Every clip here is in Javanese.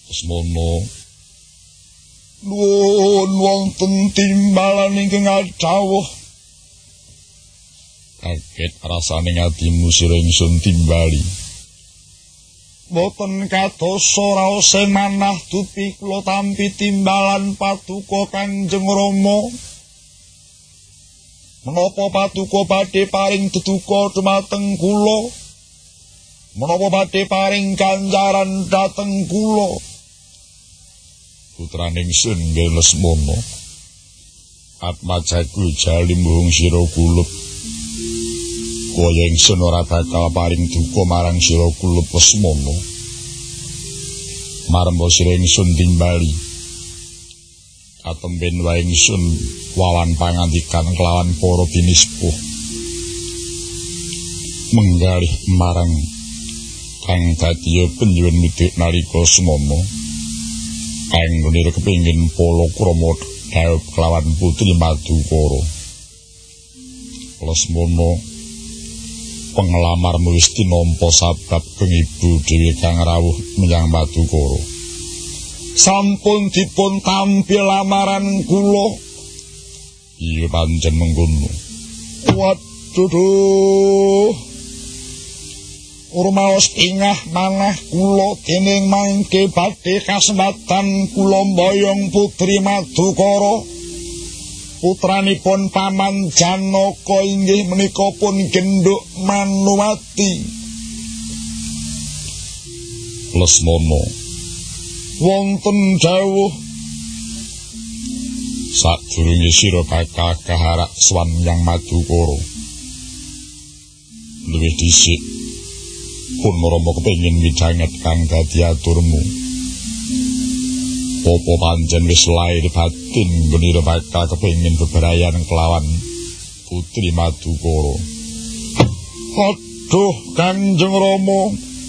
Semono nuwun wonten timbalan ingkang adhawuh. Kaget rasane atimu sira ingsun timbali. Boten kados raos manah tupi kula tampi timbalan Paduka Kanjeng Rama. Menapa Paduka badhe paring deduka dumateng kula? Menapa badhe paring ganjaran dhateng kula? Putraning ingsun nggih Lesmana. Atmajaku jalimuhung sira kulup. Kaya ingsun ora bakal paring duka marang sira kulup Lesmana. Maremba sira ingsun timbali. Katemben wae ingsun wawan pangandikan kelawan para binispuh. Menggalih marang kang dadi penyuwun midik nalika semana. Anggone kepengin palakrama dhawuh kelawan Putri Madukara. Lesmana penglamarmu wis tinampa sabab keng ibu dhewe kang rawuh menyang Madukara. Sampun dipun tampil lamaran kula. Iya pancen mengkono. Waduh. Urmaos ingah manah kula dening mangke badhe kasempatan kula mboyong Putri Madukara. Putranipun Paman Janaka inggih menika pun Genduk Manuwati. Lesmana wonten dawuh sadurunge sira bakal kaharak swan yang Madukara. Luwih dhisik pun Rama kepengin midhanget kang dadi aturmu. Apa pancen wis lair batin nira bakal kepengin bebrayan kelawan Putri Madukara. Aduh Kanjeng Rama,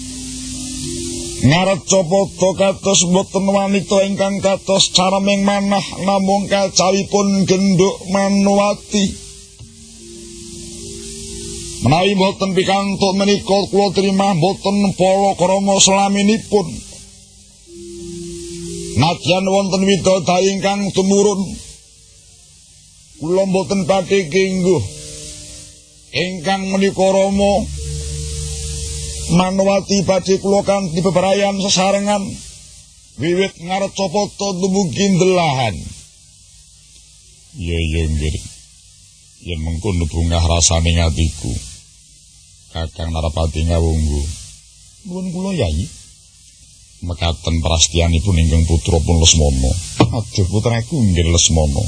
ngareca padha kados boten wanita ingkang kados caraming manah namung kacawipun Genduk Manuwati. Menawi boten pikantuk menika kula trimah boten palakrama slaminipun. Nadyan wonten widodari ingkang tumurun, kula boten badhe kengguh ingkang menika Rama Manuwati badhe kula kanthi bebrayan sesarengan wiwit ngareca pada dumugi ndelahan. Ya nggih. Yen mengkono bungah rasane atiku. Kakang Narapati ngawunggu. Nuwun kula Yayi. Mekaten prastiyanipun ingkang putra pun Lesmana. Aduh putraku nggih Lesmana.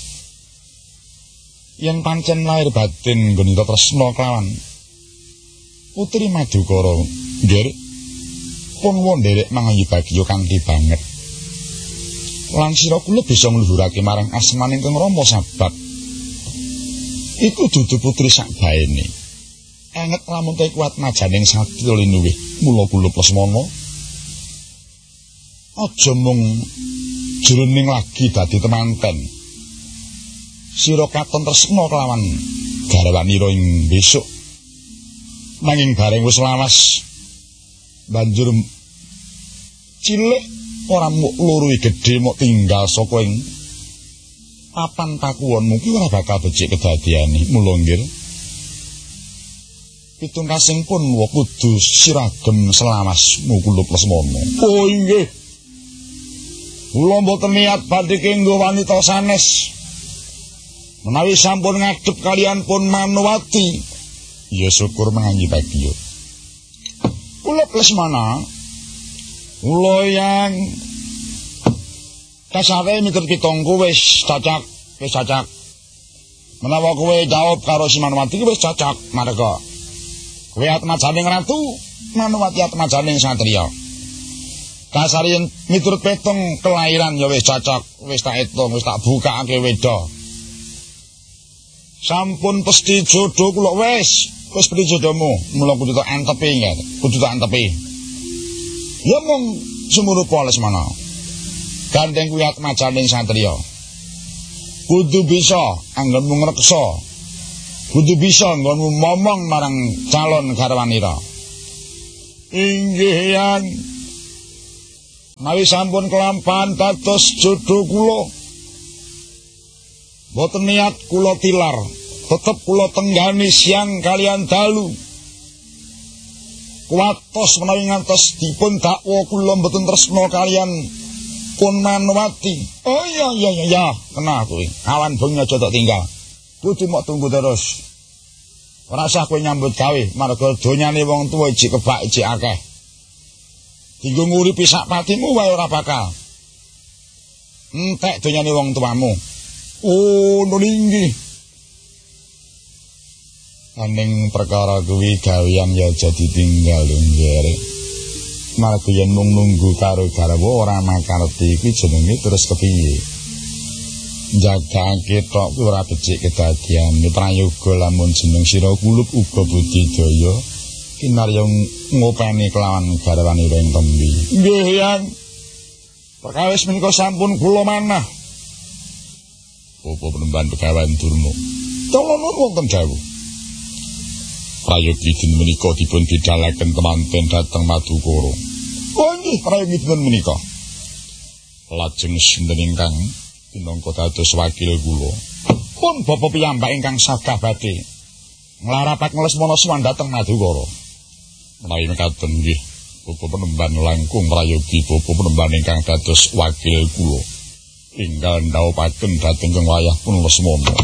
Yen pancen lair batin nggonita tresna kelawan Putri Madukara, nggih pun wonderek mangayi bagya kanthi banget. Lan sira kula bisa ngluhurake marang asmaning Kang Rama sabab iku dudu putri sak baene. Enget lamun te kuat majaning satya linuwih mula kula Lesmana. Aja mung jroning lagi dadi temanten. Sira katon tresna kelawan garwanira ing besok. Nanging bareng wis lawas banjur cilik ora muk loro gedhe mok tinggal saka ing papan pakuwonmu ki ora bakal becik kedadiane. Mula nggih pitungkasing pun kudu siragem selawasmu kula Lesmana. Oh nggih. Kula mboten niat badhe kanggo wanita sanes. Menawi sampun ngadhep kaliyan pun Manuwati, ya syukur manganyi bagya. Kula Lesmana, kula yang kasare miturut pitongku wis cacak. Menawa kowe jawab karo si Manuwati wis cacak, marga kowe atmajaning ratu, Manuwati atmajaning satriya. Kasare miturut petong kelahiran ya wis cacak, wis tak etung, wis tak bukake weda. Sampun pesti jodoh kula wis pesti jodohmu, mula kudu tak antepi nggih, kudu tak antepi. Ya mung sumurupa Lesmana. Gandeng kuwi atmajaning satriya. Kudu bisa anggonmu ngreksa. Kudu bisa anggonmu momong marang calon garwanira. Inggih yang Mawi sampun kelampahan dados jodho kula. Boten niat kula tilar, tetep kula tenggani siang kalian dalu. Kuwatos menawi ngantos dipun dakwa kula mboten tresna kalian pun Manwati. Oh iya, kena kuwi. Awan bengi aja tok tinggal. Kudu mok tunggu terus. Ora usah kowe nyambut gawe, marga donyane wong tuwa iji kebak iji akeh. Dinggo nguripi sak patimu wae ora bakal. Entek donyane wong tuamu. Oh, nulinggi. Aning perkara kuwi gawean ya aja ditinggal nggere. Marga yen mung nunggu karo garwa ora makarti iki jenenge terus kepiye. Jagake tok kuwi ora becik kedadian. Prayoga lamun jeneng sira kulup uga budidaya. Kinarya ngopeni kelawan garwanira ing tembi. Nggih, Yang. Perkawis menika sampun kula manah. Apa penemban Begawan Durna? Kula nuwun wonten dawuh. Prayogi dinten menika dipun bidhalaken temanten dhateng Madukara. Oh nggih, prayogi dinten menika. Lajeng sinten ingkang minangka dados wakil kula? Pun bapa piyambak ingkang sagah badhe nglarapaken Lesmana Suwan dhateng Madukara. Menawi mekaten nggih, bapa penemban langkung prayogi bapa penemban ingkang dados wakil kula. Ingkang ndhawuhaken dhateng wayah pun Lesmana.